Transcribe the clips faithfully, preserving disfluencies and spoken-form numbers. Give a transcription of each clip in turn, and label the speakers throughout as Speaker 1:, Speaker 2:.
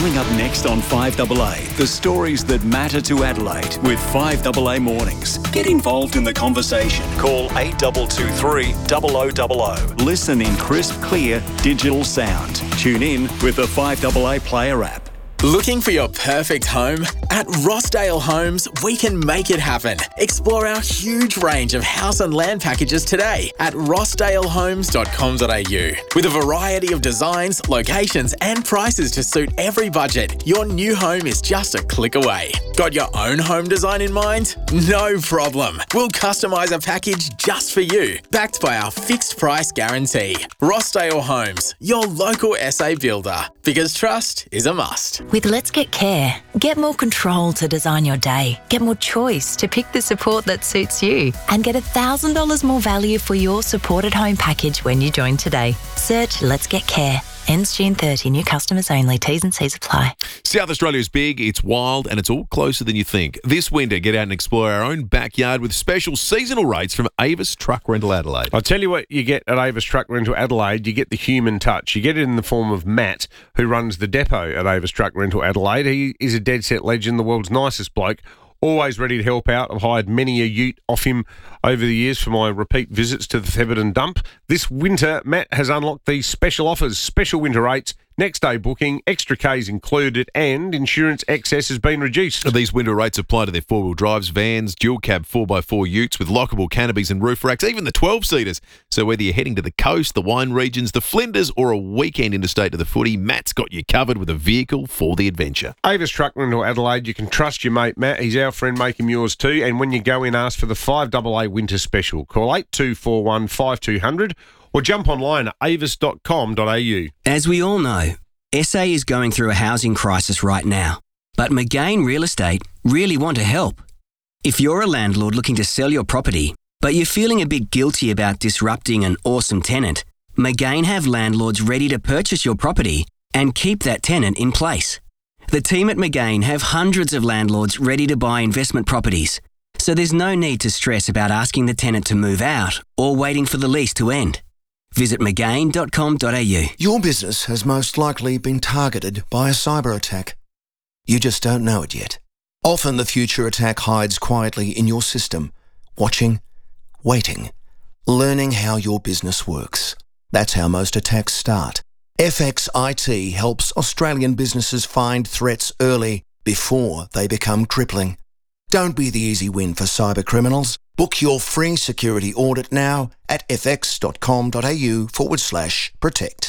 Speaker 1: Coming up next on five A A, the stories that matter to Adelaide with five A A Mornings. Get involved in the conversation. Call eight two two three, zero zero zero zero. Listen in crisp, clear, digital sound. Tune in with the five A A Player app.
Speaker 2: Looking for your perfect home? At Rossdale Homes, we can make it happen. Explore our huge range of house and land packages today at rossdale homes dot com dot a u. With a variety of designs, locations and prices to suit every budget, your new home is just a click away. Got your own home design in mind? No problem. We'll customise a package just for you, backed by our fixed price guarantee. Rossdale Homes, your local S A builder, because trust is a must.
Speaker 3: With Let's Get Care, get more control to design your day, get more choice to pick the support that suits you, and get one thousand dollars more value for your supported home package when you join today. Search Let's Get Care. Ends June thirtieth. New customers only. T's and C's apply.
Speaker 4: South Australia's big, it's wild, and it's all closer than you think. This winter, get out and explore our own backyard with special seasonal rates from Avis Truck Rental Adelaide.
Speaker 5: I'll tell you what you get at Avis Truck Rental Adelaide. You get the human touch. You get it in the form of Matt, who runs the depot at Avis Truck Rental Adelaide. He is a dead set legend, the world's nicest bloke. Always ready to help out. I've hired many a ute off him over the years for my repeat visits to the Theberton dump. This winter, Matt has unlocked these special offers, special winter rates, next day booking, extra Ks included, and insurance excess has been reduced.
Speaker 4: These winter rates apply to their four-wheel drives, vans, dual cab four by four utes with lockable canopies and roof racks, even the twelve-seaters. So whether you're heading to the coast, the wine regions, the Flinders, or a weekend interstate to the footy, Matt's got you covered with a vehicle for the adventure.
Speaker 5: Avis Truck Rental Adelaide, you can trust your mate Matt. He's our friend, make him yours too. And when you go in, ask for the five A A Winter Special. Call eight two four one, five two zero zero or jump online at avis dot com dot a u.
Speaker 6: As we all know, S A is going through a housing crisis right now, but McGain Real Estate really want to help. If you're a landlord looking to sell your property, but you're feeling a bit guilty about disrupting an awesome tenant, McGain have landlords ready to purchase your property and keep that tenant in place. The team at McGain have hundreds of landlords ready to buy investment properties, so there's no need to stress about asking the tenant to move out or waiting for the lease to end. Visit mcgain dot com dot a u.
Speaker 7: Your business has most likely been targeted by a cyber attack. You just don't know it yet. Often the future attack hides quietly in your system, watching, waiting, learning how your business works. That's how most attacks start. F X I T helps Australian businesses find threats early before they become crippling. Don't be the easy win for cyber criminals. Book your free security audit now at f x dot com dot a u forward slash protect.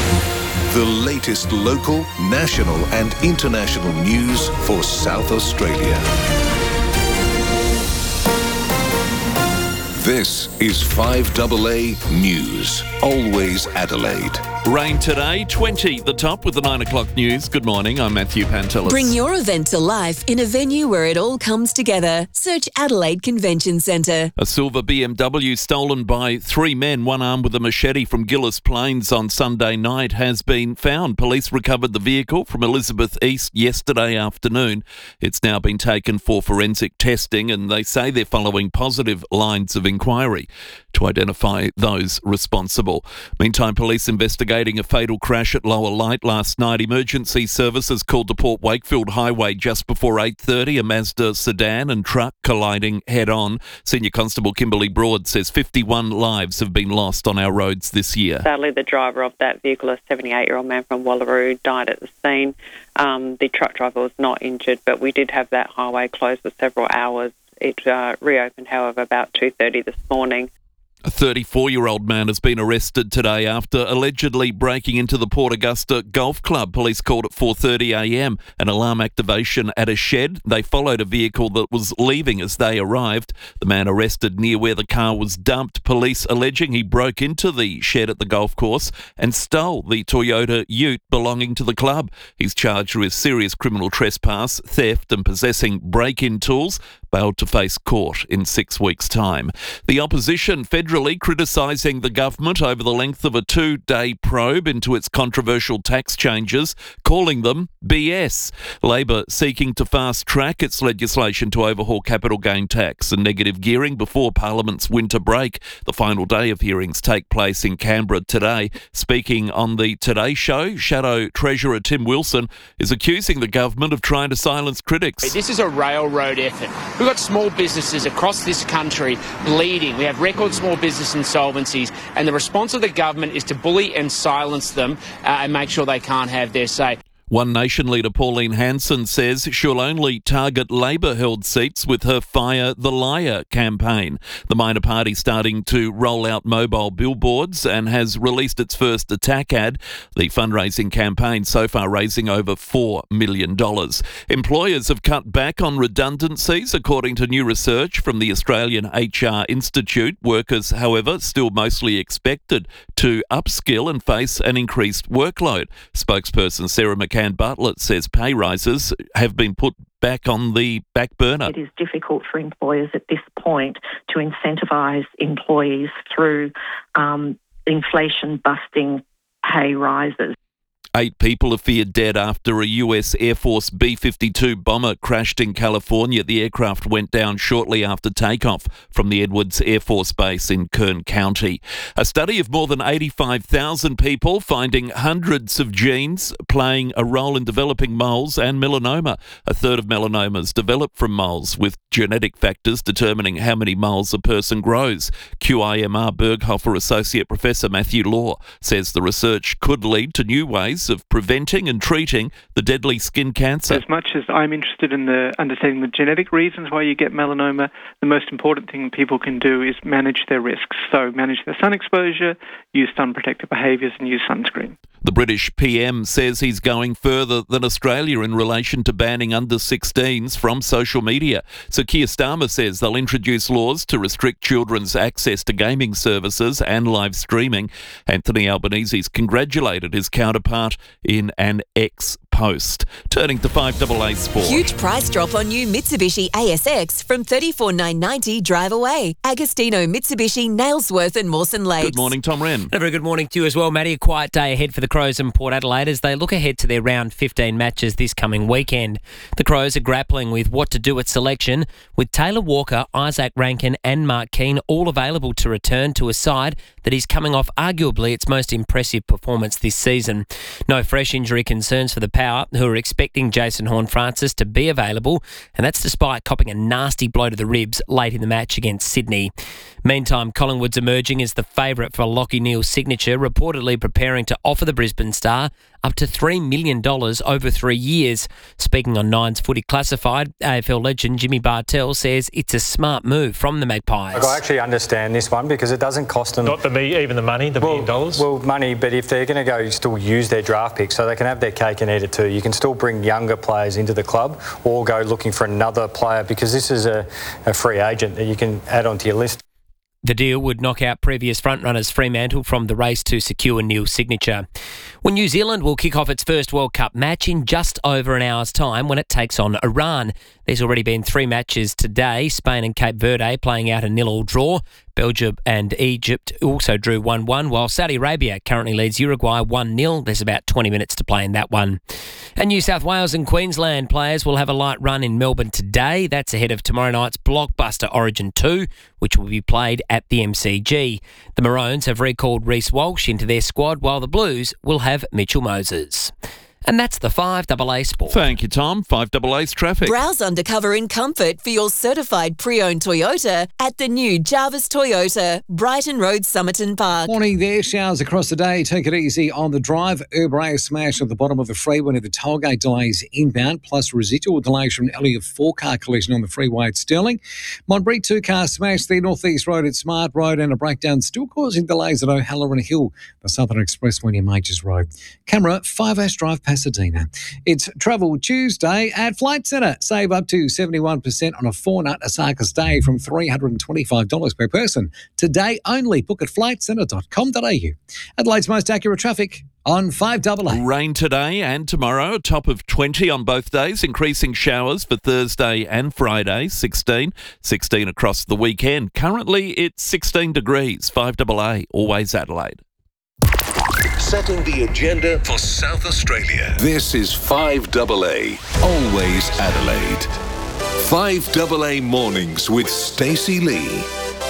Speaker 8: The latest local, national and international news for South Australia. This is five A A News. Always Adelaide.
Speaker 9: Rain today, twenty the top with the nine o'clock news. Good morning, I'm Matthew Pantelis.
Speaker 10: Bring your event to life in a venue where it all comes together. Search Adelaide Convention Centre.
Speaker 9: A silver B M W stolen by three men, one armed with a machete from Gillis Plains on Sunday night, has been found. Police recovered the vehicle from Elizabeth East yesterday afternoon. It's now been taken for forensic testing and they say they're following positive lines of inquiry to identify those responsible. Meantime, police investigating a fatal crash at Lower Light last night. Emergency services called to Port Wakefield Highway just before eight thirty. A Mazda sedan and truck colliding head-on. Senior Constable Kimberly Broad says fifty-one lives have been lost on our roads this year.
Speaker 11: Sadly, the driver of that vehicle, a seventy-eight-year-old man from Wallaroo, died at the scene. Um, the truck driver was not injured, but we did have that highway closed for several hours. It uh, reopened, however, about two thirty this morning.
Speaker 9: A thirty-four-year-old man has been arrested today after allegedly breaking into the Port Augusta Golf Club. Police called at four thirty a m. An alarm activation at a shed. They followed a vehicle that was leaving as they arrived. The man arrested near where the car was dumped. Police alleging he broke into the shed at the golf course and stole the Toyota Ute belonging to the club. He's charged with serious criminal trespass, theft and possessing break-in tools. bailed to face court in six weeks' time. The opposition federally criticising the government over the length of a two-day probe into its controversial tax changes, calling them B S. Labor seeking to fast-track its legislation to overhaul capital gain tax and negative gearing before Parliament's winter break. The final day of hearings take place in Canberra today. Speaking on the Today Show, Shadow Treasurer Tim Wilson is accusing the government of trying to silence critics.
Speaker 12: This is a railroad effort. We've got small businesses across this country bleeding. We have record small business insolvencies, and the response of the government is to bully and silence them uh, and make sure they can't have their say.
Speaker 9: One Nation leader Pauline Hanson says she'll only target Labor-held seats with her Fire the Liar campaign. The minor party starting to roll out mobile billboards and has released its first attack ad. The fundraising campaign so far raising over four million dollars. Employers have cut back on redundancies according to new research from the Australian H R Institute. Workers, however, still mostly expected to upskill and face an increased workload. Spokesperson Sarah McCann Bartlett says pay rises have been put back on the back burner.
Speaker 13: It is difficult for employers at this point to incentivise employees through um, inflation-busting pay rises.
Speaker 9: Eight people are feared dead after a U S Air Force B fifty-two bomber crashed in California. The aircraft went down shortly after takeoff from the Edwards Air Force Base in Kern County. A study of more than eighty-five thousand people finding hundreds of genes playing a role in developing moles and melanoma. A third of melanomas develop from moles, with genetic factors determining how many moles a person grows. Q I M R Berghofer Associate Professor Matthew Law says the research could lead to new ways of preventing and treating the deadly skin cancer.
Speaker 14: As much as I'm interested in the understanding the genetic reasons why you get melanoma, the most important thing people can do is manage their risks. So manage their sun exposure, use sun protective behaviours and use sunscreen.
Speaker 9: The British P M says he's going further than Australia in relation to banning under sixteens from social media. So Keir Starmer says they'll introduce laws to restrict children's access to gaming services and live streaming. Anthony Albanese's congratulated his counterpart in an X post. Turning to five A A Sport.
Speaker 10: Huge price drop on new Mitsubishi A S X from thirty-four thousand nine hundred ninety dollars drive away. Agostino Mitsubishi, Nailsworth and Mawson Lakes.
Speaker 9: Good morning, Tom Wren.
Speaker 15: A very good morning to you as well, Matty. A quiet day ahead for the Crows and Port Adelaide as they look ahead to their round fifteen matches this coming weekend. The Crows are grappling with what to do at selection, with Taylor Walker, Isaac Rankin and Mark Keane all available to return to a side that is coming off arguably its most impressive performance this season. No fresh injury concerns for the Power, who are expecting Jason Horne-Francis to be available, and that's despite copping a nasty blow to the ribs late in the match against Sydney. Meantime, Collingwood's emerging as the favourite for Lachie Neale's signature, reportedly preparing to offer the Brisbane Star up to three million dollars over three years. Speaking on Nine's Footy Classified, A F L legend Jimmy Bartell says it's a smart move from the Magpies.
Speaker 16: Look, I actually understand this one because it doesn't cost them...
Speaker 17: Not the me, even the money, the
Speaker 16: well,
Speaker 17: million dollars?
Speaker 16: Well, money, but if they're going to go still use their draft picks so they can have their cake and eat it too. You can still bring younger players into the club or go looking for another player because this is a, a free agent that you can add onto your list.
Speaker 15: The deal would knock out previous frontrunners Fremantle from the race to secure Neale's signature. Well, New Zealand will kick off its first World Cup match in just over an hour's time when it takes on Iran. There's already been three matches today, Spain and Cape Verde playing out a nil-all draw. Belgium and Egypt also drew one one, while Saudi Arabia currently leads Uruguay one nil. There's about twenty minutes to play in that one. And New South Wales and Queensland players will have a light run in Melbourne today. That's ahead of tomorrow night's blockbuster Origin two, which will be played at the M C G. The Maroons have recalled Reece Walsh into their squad, while the Blues will have Mitchell Moses. And that's the five A A Sport.
Speaker 9: Thank you, Tom. five A A's traffic.
Speaker 10: Browse undercover in comfort for your certified pre-owned Toyota at the new Jarvis Toyota, Brighton Road, Somerton Park.
Speaker 18: Morning there. Showers across the day. Take it easy on the drive. Uber smash at the bottom of the freeway near the tollgate delays inbound, plus residual delays from an Elliott four-car collision on the freeway at Stirling. Montbreed two-car smash the North East Road at Smart Road, and a breakdown still causing delays at O'Halloran Hill, the Southern Expressway near Majors Road. Camera, five Ash Drive past Pasadena. It's Travel Tuesday at Flight Centre. Save up to seventy-one percent on a four-night Osaka stay from three hundred twenty-five dollars per person. Today only. Book at flight centre dot com dot a u. Adelaide's most accurate traffic on five A A.
Speaker 9: Rain today and tomorrow, a top of twenty on both days, increasing showers for Thursday and Friday, sixteen. sixteen across the weekend. Currently, it's sixteen degrees, five A A, always Adelaide.
Speaker 8: Setting the agenda for South Australia. This is five A A, always Adelaide. five A A Mornings with Stacey Lee.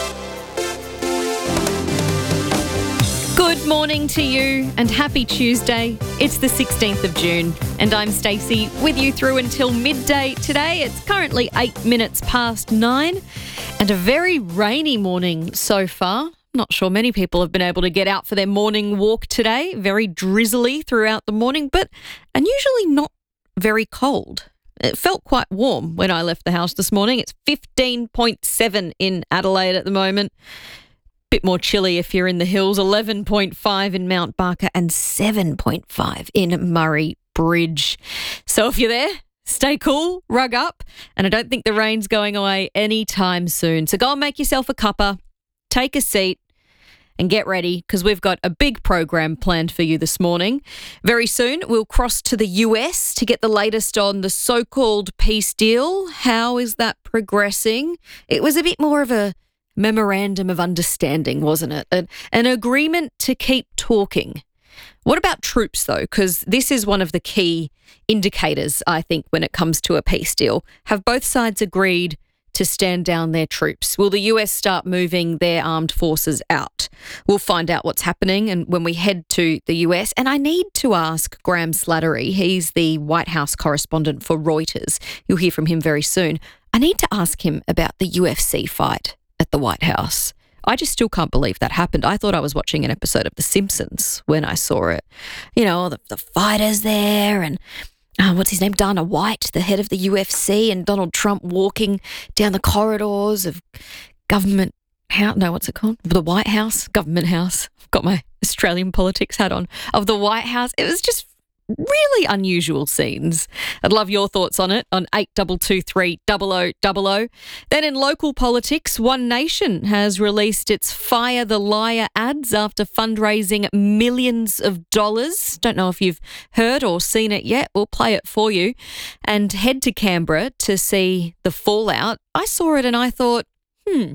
Speaker 17: Good morning to you and happy Tuesday. It's the sixteenth of June and I'm Stacey with you through until midday today. It's currently eight minutes past nine and a very rainy morning so far. Not sure many people have been able to get out for their morning walk today. Very drizzly throughout the morning, but unusually not very cold. It felt quite warm when I left the house this morning. It's fifteen point seven in Adelaide at the moment. Bit more chilly if you're in the hills, eleven point five in Mount Barker and seven point five in Murray Bridge. So if you're there, stay cool, rug up, and I don't think the rain's going away anytime soon. So go and make yourself a cuppa, take a seat and get ready because we've got a big program planned for you this morning. Very soon we'll cross to the U S to get the latest on the so-called peace deal. How is that progressing? It was a bit more of a memorandum of understanding, wasn't it? An, an agreement to keep talking. What about troops, though? Because this is one of the key indicators, I think, when it comes to a peace deal. Have both sides agreed to stand down their troops? Will the U S start moving their armed forces out? We'll find out what's happening and when we head to the U S. And I need to ask Graham Slattery. He's the White House correspondent for Reuters. You'll hear from him very soon. I need to ask him about the U F C fight at the White House. I just still can't believe that happened. I thought I was watching an episode of The Simpsons when I saw it. You know, the, the fighters there and uh, what's his name? Dana White, the head of the U F C, and Donald Trump walking down the corridors of government house. No, what's it called? The White House? Government House. I've got my Australian politics hat on. Of the White House. It was just really unusual scenes. I'd love your thoughts on it on eight two two three, double oh double oh. Then in local politics, One Nation has released its Fire the Liar ads after fundraising millions of dollars. Don't know if you've heard or seen it yet. We'll play it for you and head to Canberra to see the fallout. I saw it and I thought, hmm,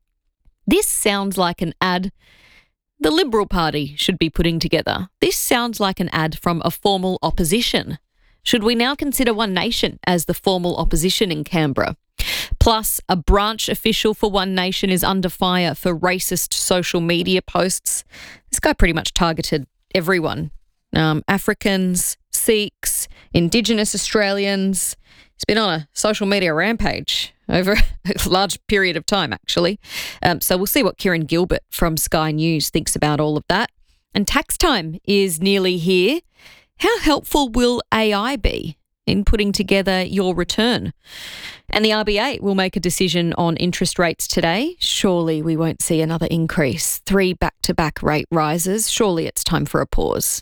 Speaker 17: this sounds like an ad the Liberal Party should be putting together. This sounds like an ad from a formal opposition. Should we now consider One Nation as the formal opposition in Canberra? Plus, a branch official for One Nation is under fire for racist social media posts. This guy pretty much targeted everyone. Um, Africans, Sikhs, Indigenous Australians. He's been on a social media rampage over a large period of time, actually. Um, so we'll see what Kieran Gilbert from Sky News thinks about all of that. And tax time is nearly here. How helpful will A I be in putting together your return? And the R B A will make a decision on interest rates today. Surely we won't see another increase. Three back-to-back rate rises. Surely it's time for a pause.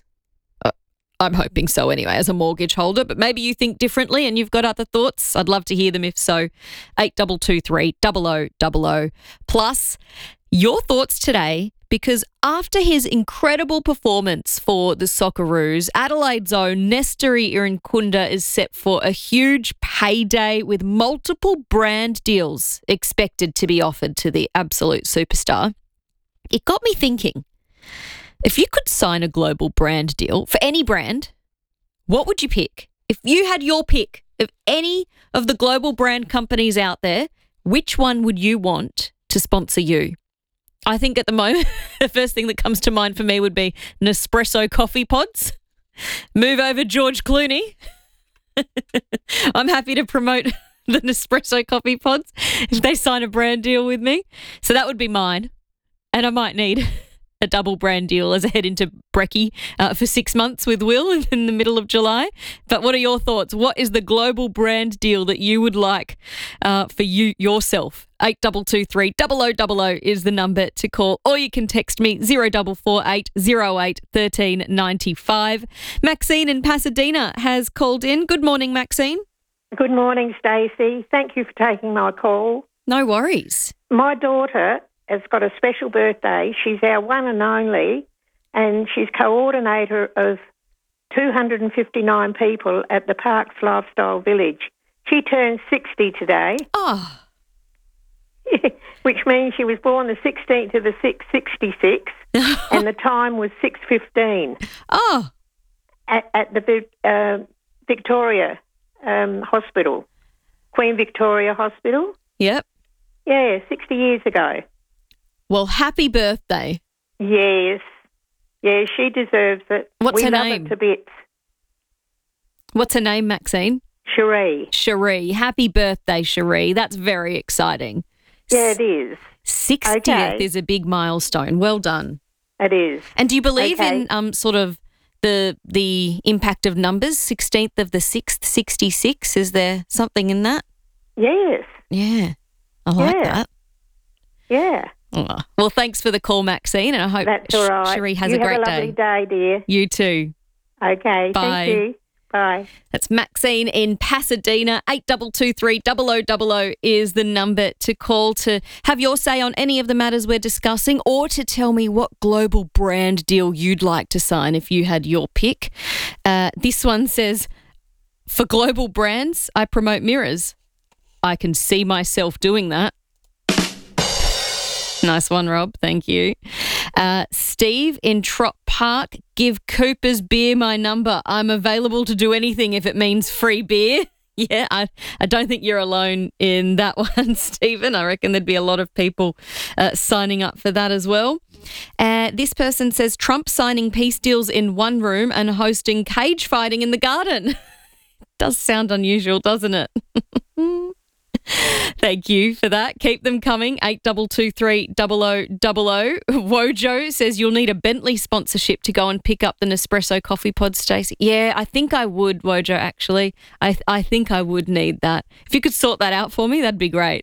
Speaker 17: I'm hoping so anyway, as a mortgage holder, but maybe you think differently and you've got other thoughts. I'd love to hear them if so. eight two two three, double oh double oh. Plus, your thoughts today, because after his incredible performance for the Socceroos, Adelaide's own Nesteri Irankunda is set for a huge payday with multiple brand deals expected to be offered to the absolute superstar. It got me thinking. If you could sign a global brand deal for any brand, what would you pick? If you had your pick of any of the global brand companies out there, which one would you want to sponsor you? I think at the moment, the first thing that comes to mind for me would be Nespresso coffee pods. Move over George Clooney. I'm happy to promote the Nespresso coffee pods if they sign a brand deal with me. So that would be mine. And I might need a double brand deal as I head into Brekkie uh, for six months with Will in the middle of July. But what are your thoughts? What is the global brand deal that you would like uh, for you yourself? eight two two three, zero zero zero zero is the number to call, or you can text me zero four four eight, zero eight, one three nine five. Maxine in Pasadena has called in. Good morning, Maxine.
Speaker 19: Good morning, Stacey. Thank you for taking my call.
Speaker 17: No worries.
Speaker 19: My daughter has got a special birthday. She's our one and only, and she's coordinator of two hundred fifty-nine people at the Parks Lifestyle Village. She turns sixty today.
Speaker 17: Oh.
Speaker 19: Which means she was born the sixteenth of the sixth, sixty-six, and the time was six fifteen.
Speaker 17: Oh.
Speaker 19: At, at the uh, Victoria um, Hospital, Queen Victoria Hospital.
Speaker 17: Yep.
Speaker 19: Yeah, sixty years ago.
Speaker 17: Well, happy birthday.
Speaker 19: Yes. Yeah, she deserves it.
Speaker 17: What's
Speaker 19: we
Speaker 17: her
Speaker 19: love
Speaker 17: name?
Speaker 19: it to bits.
Speaker 17: What's her name, Maxine?
Speaker 19: Cherie.
Speaker 17: Cherie. Happy birthday, Cherie. That's very exciting.
Speaker 19: Yeah, it is.
Speaker 17: sixtieth
Speaker 19: Okay.
Speaker 17: is a big milestone. Well done.
Speaker 19: It is.
Speaker 17: And do you believe
Speaker 19: Okay.
Speaker 17: in um sort of the the impact of numbers? sixteenth of the sixth, sixty-six. Is there something in that?
Speaker 19: Yes.
Speaker 17: Yeah. I like
Speaker 19: Yeah.
Speaker 17: that.
Speaker 19: Yeah.
Speaker 17: Oh. Well, thanks for the call, Maxine, and I hope
Speaker 19: That's all right.
Speaker 17: Cherie has
Speaker 19: you
Speaker 17: a great
Speaker 19: have a lovely
Speaker 17: day.
Speaker 19: day, dear.
Speaker 17: You too.
Speaker 19: Okay.
Speaker 17: Bye.
Speaker 19: Thank you. Bye.
Speaker 17: That's Maxine in Pasadena. eight two two three, zero zero zero zero is the number to call to have your say on any of the matters we're discussing, or to tell me what global brand deal you'd like to sign if you had your pick. Uh, this one says, for global brands, I promote mirrors. I can see myself doing that. Nice one, Rob. Thank you. Uh, Steve in Trott Park, give Cooper's Beer my number. I'm available to do anything if it means free beer. Yeah, I, I don't think you're alone in that one, Stephen. I reckon there'd be a lot of people uh, signing up for that as well. Uh, this person says, Trump signing peace deals in one room and hosting cage fighting in the garden. Does sound unusual, doesn't it? Thank you for that. Keep them coming. eight two two three, zero zero zero zero. Wojo says you'll need a Bentley sponsorship to go and pick up the Nespresso coffee pod, Stacey. Yeah, I think I would, Wojo, actually. I th- I think I would need that. If you could sort that out for me, that'd be great.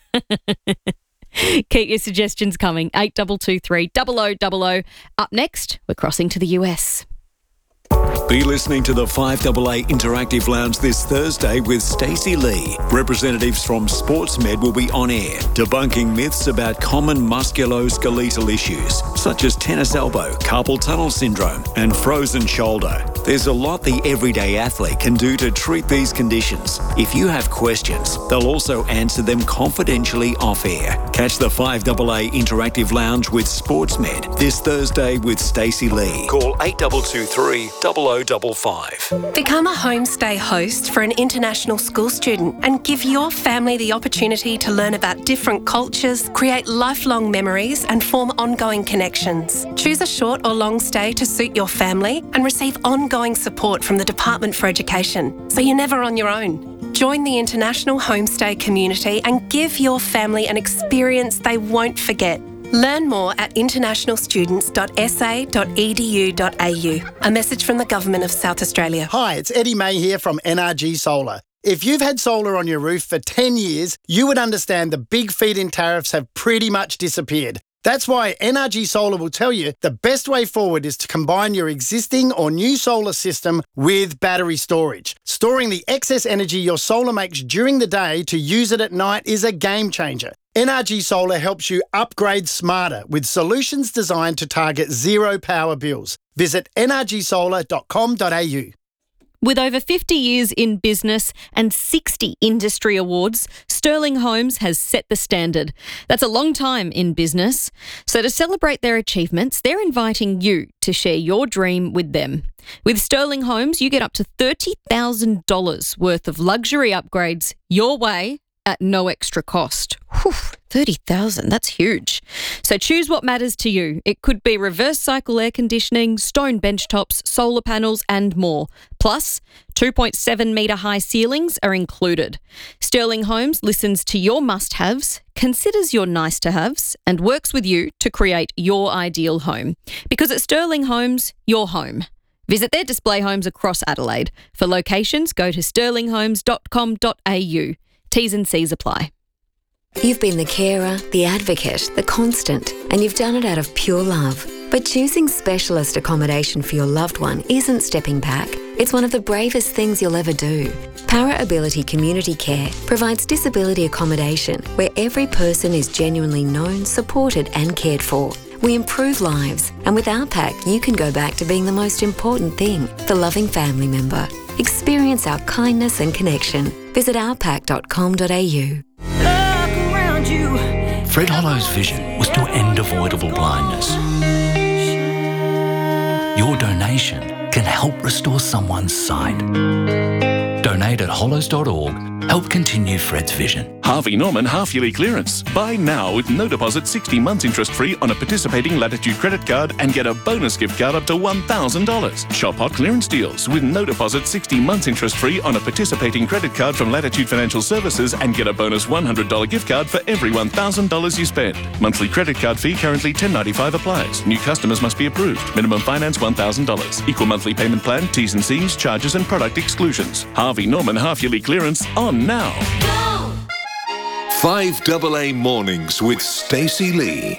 Speaker 17: Keep your suggestions coming. eight two two three, zero zero zero zero. Up next, we're crossing to the U S.
Speaker 1: Be listening to the five A A Interactive Lounge this Thursday with Stacey Lee. Representatives from SportsMed will be on air, debunking myths about common musculoskeletal issues, such as tennis elbow, carpal tunnel syndrome, and frozen shoulder. There's a lot the everyday athlete can do to treat these conditions. If you have questions, they'll also answer them confidentially off air. Catch the five A A Interactive Lounge with SportsMed this Thursday with Stacey Lee. Call eight two two three, zero zero five five.
Speaker 20: Become a homestay host for an international school student and give your family the opportunity to learn about different cultures, create lifelong memories and form ongoing connections. Choose a short or long stay to suit your family and receive ongoing support from the Department for Education, so you're never on your own. Join the international homestay community and give your family an experience they won't forget. Learn more at international students dot s a dot e d u dot a u. A message from the Government of South Australia.
Speaker 21: Hi, it's Eddie May here from N R G Solar. If you've had solar on your roof for ten years, you would understand the big feed-in tariffs have pretty much disappeared. That's why N R G Solar will tell you the best way forward is to combine your existing or new solar system with battery storage. Storing the excess energy your solar makes during the day to use it at night is a game changer. N R G Solar helps you upgrade smarter with solutions designed to target zero power bills. Visit n r g solar dot com dot a u.
Speaker 17: With over fifty years in business and sixty industry awards, Sterling Homes has set the standard. That's a long time in business. So to celebrate their achievements, they're inviting you to share your dream with them. With Sterling Homes, you get up to thirty thousand dollars worth of luxury upgrades your way at no extra cost. Whew, thirty thousand dollars, that's huge. So choose what matters to you. It could be reverse cycle air conditioning, stone benchtops, solar panels and more. Plus, two point seven metre high ceilings are included. Sterling Homes listens to your must-haves, considers your nice-to-haves and works with you to create your ideal home. Because at Sterling Homes, your home. Visit their display homes across Adelaide. For locations, go to sterling homes dot com dot a u. T's and C's apply.
Speaker 2: You've been the carer, the advocate, the constant, and you've done it out of pure love. But choosing specialist accommodation for your loved one isn't stepping back. It's one of the bravest things you'll ever do. Para Ability Community Care provides disability accommodation where every person is genuinely known, supported and cared for. We improve lives, and with our pack, you can go back to being the most important thing, the loving family member. Experience our kindness and connection. Visit our pack dot com dot a u.
Speaker 22: Fred Hollow's vision was to end avoidable blindness. Your donation can help restore someone's sight. Donate at hollows dot org. Help continue Fred's vision.
Speaker 23: Harvey Norman half-yearly clearance. Buy now with no deposit, sixty months interest-free on a participating Latitude credit card and get a bonus gift card up to one thousand dollars. Shop hot clearance deals with no deposit, sixty months interest-free on a participating credit card from Latitude Financial Services and get a bonus one hundred dollars gift card for every one thousand dollars you spend. Monthly credit card fee currently ten dollars ninety-five applies. New customers must be approved. Minimum finance one thousand dollars. Equal monthly payment plan, T's and C's, charges and product exclusions. Harvey Norman half-yearly clearance on now.
Speaker 8: five double A Mornings with Stacey Lee.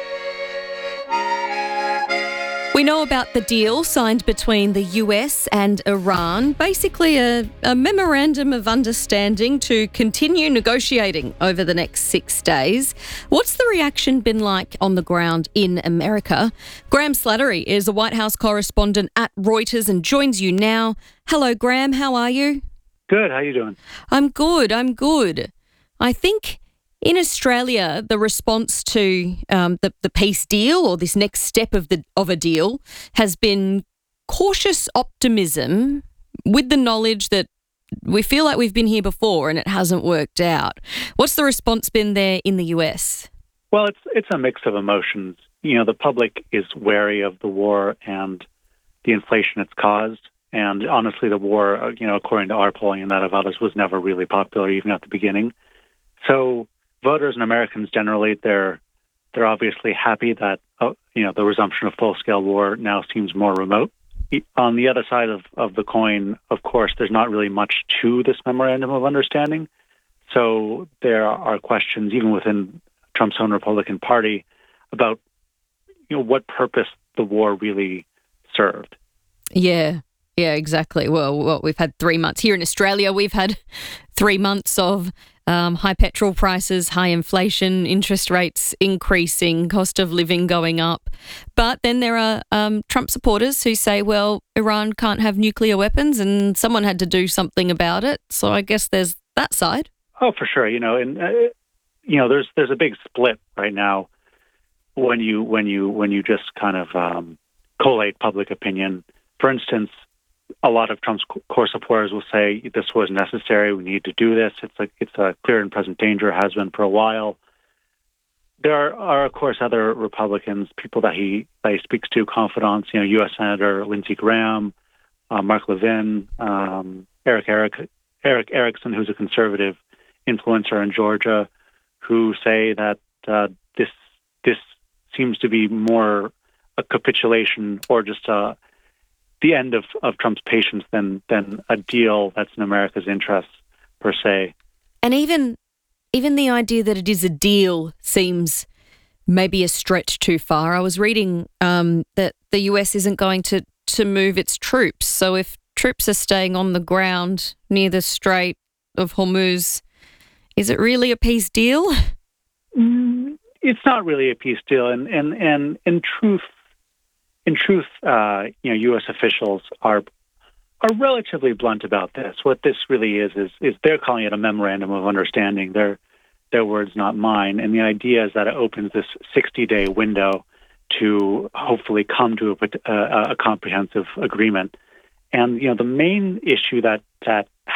Speaker 17: We know about the deal signed between the U S and Iran, basically a, a memorandum of understanding to continue negotiating over the next six days. What's the reaction been like on the ground in America? Graham Slattery is a White House correspondent at Reuters and joins you now. Hello, Graham. How are you?
Speaker 24: Good. How are you doing?
Speaker 17: I'm good. I'm good. I think in Australia, the response to um, the, the peace deal or this next step of the of a deal has been cautious optimism with the knowledge that we feel like we've been here before and it hasn't worked out. What's the response been there in the U S?
Speaker 24: Well, it's it's a mix of emotions. You know, the public is wary of the war and the inflation it's caused. And honestly, the war, you know, according to our polling and that of others, was never really popular, even at the beginning. So voters and Americans generally, they're they're obviously happy that, uh, you know, the resumption of full-scale war now seems more remote. On the other side of, of the coin, of course, there's not really much to this memorandum of understanding. So there are questions, even within Trump's own Republican Party, about, you know, what purpose the war really served.
Speaker 17: Yeah. Yeah, exactly. Well, well, we've had three months here in Australia. We've had three months of um, high petrol prices, high inflation, interest rates increasing, cost of living going up. But then there are um, Trump supporters who say, well, Iran can't have nuclear weapons and someone had to do something about it. So I guess there's that side.
Speaker 24: Oh, for sure. You know, and uh, you know, there's there's a big split right now when you when you when you just kind of um, collate public opinion. For instance, a lot of Trump's core supporters will say this was necessary. We need to do this. It's like it's a clear and present danger, has been for a while. There are, of course, other Republicans, people that he that he speaks to, confidants. You know, U S Senator Lindsey Graham, uh, Mark Levin, um, Eric Eric Eric Erickson, who's a conservative influencer in Georgia, who say that uh, this this seems to be more a capitulation or just a the end of, of Trump's patience than than a deal that's in America's interests, per se.
Speaker 17: And even even the idea that it is a deal seems maybe a stretch too far. I was reading um, that the U S isn't going to, to move its troops. So if troops are staying on the ground near the Strait of Hormuz, is it really a peace deal?
Speaker 24: Mm, it's not really a peace deal. And, and, and in truth, In truth, uh, you know, U S officials are are relatively blunt about this. What this really is is is they're calling it a memorandum of understanding. Their their words, not mine. And the idea is that it opens this sixty-day window to hopefully come to a, a, a comprehensive agreement. And you know, the main issue that that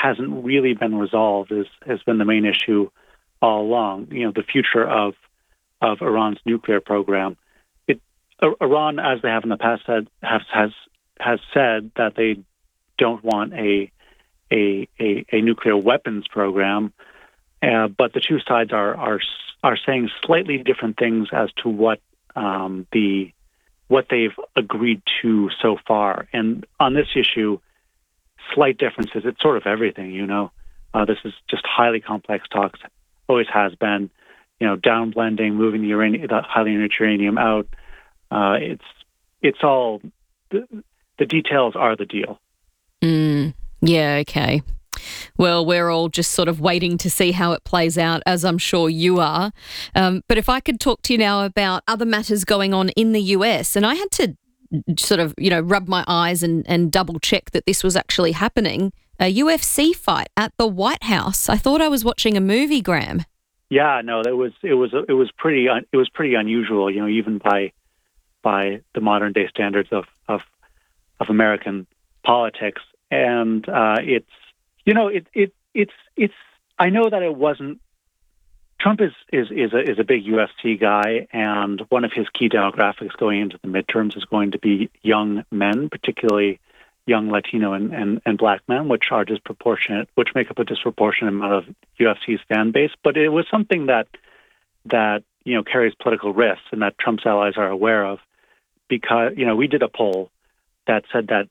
Speaker 24: hasn't really been resolved is, has been the main issue all along. You know, the future of of Iran's nuclear program. It, Iran, as they have in the past, said, has has has said that they don't want a a a, a nuclear weapons program, uh, but the two sides are are are saying slightly different things as to what um, the what they've agreed to so far. And on this issue, slight differences. It's sort of everything, you know. Uh, this is just highly complex talks. Always has been. You know, down blending, moving the, uranium, the highly enriched uranium out. Uh, it's it's all the, the details are the deal.
Speaker 17: Mm, yeah. Okay. Well, we're all just sort of waiting to see how it plays out, as I'm sure you are. Um, but if I could talk to you now about other matters going on in the U S, and I had to sort of, you know, rub my eyes and, and double check that this was actually happening. A U F C fight at the White House. I thought I was watching a movie, Graham.
Speaker 24: Yeah, no, that was it was it was pretty it was pretty unusual, you know, even by by the modern day standards of of, of American politics. And uh, it's you know it it it's it's I know that it wasn't. Trump is is is a, is a big U F C guy, and one of his key demographics going into the midterms is going to be young men, particularly young Latino and, and, and black men, which are disproportionate, which make up a disproportionate amount of U F C's fan base. But it was something that that you know carries political risks and that Trump's allies are aware of, because you know we did a poll that said that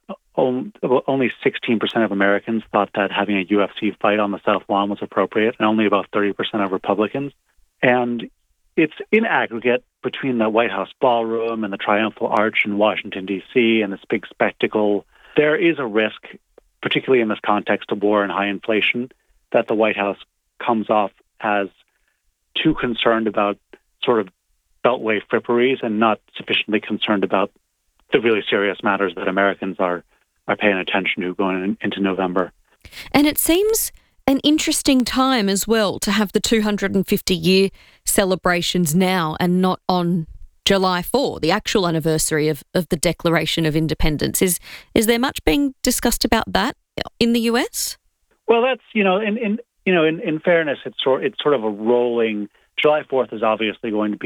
Speaker 24: only sixteen percent of Americans thought that having a U F C fight on the South Lawn was appropriate, and only about thirty percent of Republicans. And it's in aggregate between the White House ballroom and the Triumphal Arch in Washington, D C, and this big spectacle. There is a risk, particularly in this context of war and high inflation, that the White House comes off as too concerned about sort of beltway fripperies and not sufficiently concerned about the really serious matters that Americans are, are paying attention to going in, into November.
Speaker 17: And it seems an interesting time as well to have the two hundred fifty year celebrations now and not on July fourth, the actual anniversary of, of the Declaration of Independence. Is is there much being discussed about that in the U S?
Speaker 24: Well, that's, you know, in, in you know, in, in fairness, it's sort it's sort of a rolling. July fourth is obviously going to be